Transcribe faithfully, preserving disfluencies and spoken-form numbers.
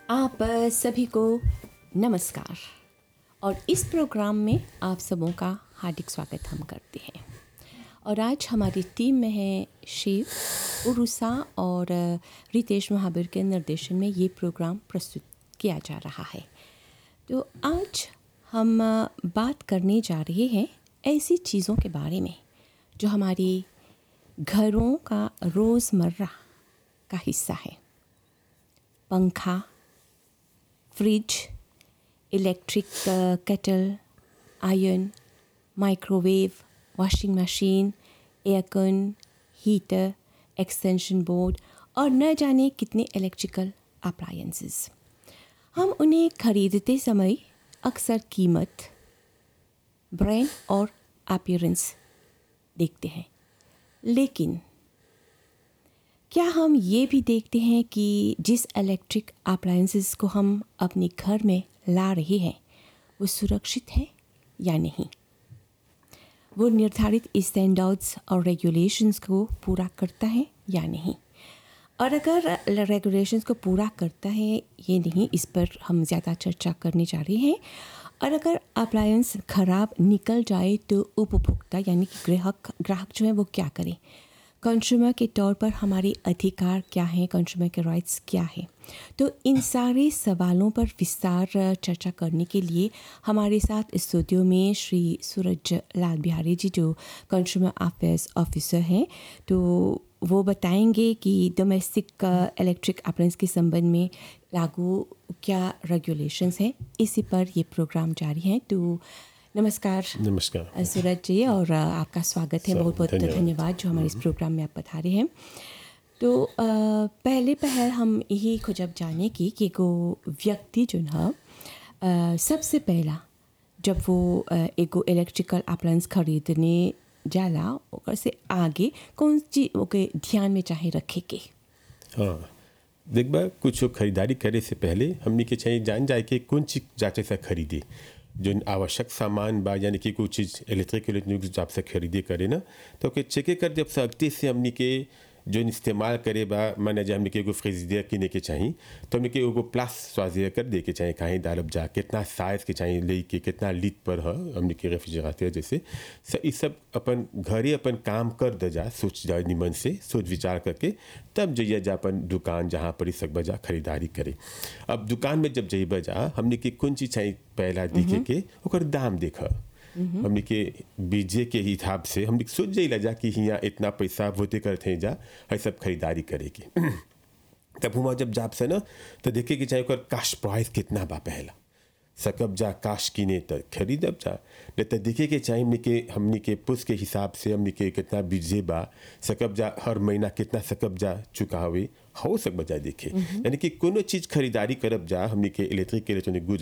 आप सभी को नमस्कार और इस प्रोग्राम में आप सबों का हार्दिक स्वागत हम करते हैं। और आज हमारी टीम में है शिव, उरुसा और रितेश महाबीर के निर्देशन में ये प्रोग्राम प्रस्तुत किया जा रहा है। तो आज हम बात करने जा रहे हैं ऐसी चीज़ों के बारे में जो हमारी घरों का रोज़मर्रा का हिस्सा है। पंखा, fridge, electric kettle, iron, microwave, washing machine, एयरकन, heater, extension board और न जाने कितने इलेक्ट्रिकल अप्लायंसेस। हम उन्हें खरीदते समय अक्सर कीमत, ब्रांड और अपीयरेंस देखते हैं, लेकिन क्या हम ये भी देखते हैं कि जिस इलेक्ट्रिक अप्लायंसेस को हम अपने घर में ला रहे हैं वो सुरक्षित है या नहीं, वो निर्धारित स्टैंडर्ड्स और रेगुलेशंस को पूरा करता है या नहीं। और अगर रेगुलेशंस को पूरा करता है ये नहीं, इस पर हम ज़्यादा चर्चा करने जा रहे हैं। और अगर अप्लायंस ख़राब निकल जाए तो उपभोक्ता यानी कि ग्राहक ग्राहक जो है वो क्या करें, कंज्यूमर के तौर पर हमारे अधिकार क्या हैं, कंज्यूमर के राइट्स क्या है। तो इन सारे सवालों पर विस्तार चर्चा करने के लिए हमारे साथ स्टूडियो में श्री सूरज लाल बिहारी जी जो कंज्यूमर अफेयर्स ऑफिसर हैं, तो वो बताएंगे कि डोमेस्टिक इलेक्ट्रिक अप्लायंस के संबंध में लागू क्या रेगुलेशंस हैं। इसी पर ये प्रोग्राम जारी है। तो नमस्कार नमस्कार सूरज जी, और आपका स्वागत है। बहुत बहुत धन्यवाद जो हमारे इस प्रोग्राम में आप पधारे हैं। तो आ, पहले पहल हम यही खोजब जाने की कि को व्यक्ति जो है सबसे पहला जब वो एगो इलेक्ट्रिकल अप्लायंस खरीदने जाला ओकर से आगे कौन चीज ओके ध्यान में चाहे रखे के। हाँ, देख बा कुछ खरीदारी करे से पहले हमने के चाहिए जान जाए कि कौन चीज जाते से खरीदे, जो आवश्यक सामान बा यानी कि कुछ चीज़ इलेक्ट्रिक इलेक्ट्रॉनिक जब से खरीदे करे ना तो के चेक कर जब सकते से हमने के जो इस्तेमाल करे बा माने जब हमने के एगो फ्रिजर किने के चाहिए तो हमने के एगो प्लस स्वाजिया कर दे के चाहिए कहीं डालब जा कितना साइज के चाहिए ले के कितना लीट पर है हमने के रेफ्रिजरेटर जैसे ये सब अपन घरे अपन काम कर दे जा सोच जा निमन से सोच विचार करके तब जाइए जा अपन दुकान जहाँ पर सब बजा खरीदारी करे। अब दुकान में जब जाइए बजा हमने के कौन चीज़ चाहिए पहला देखे के ओकर दाम देखा, हमने के बीजे के हिसाब से हमने सोच जाइला जा कि यहाँ इतना पैसा होते करते हैं जा है सब खरीदारी करेगी। तब हम जब जाप से ना तो देखे कि चाहे ओकर काश प्राइस कितना बा पहला सकब जा काश किने तो खरीदब जा नहीं तो देखे के चाहिए हमने के हमने के पुस के हिसाब से हमने के कितना बीजे बा सकब जा हर महीना कितना सकब जा चुकावे हो सक बजा देखे। यानी कि कोनो चीज़ खरीदारी करब जा हमने के इलेक्ट्रिक इलेक्ट्रॉनिक गुड्स